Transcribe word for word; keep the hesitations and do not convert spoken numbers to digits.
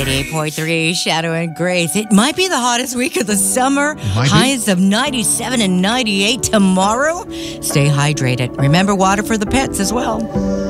eighty-eight point three Shadow and Grace. It might be the hottest week of the summer. Highs of ninety-seven and ninety-eight tomorrow. Stay hydrated. Remember, water for the pets as well.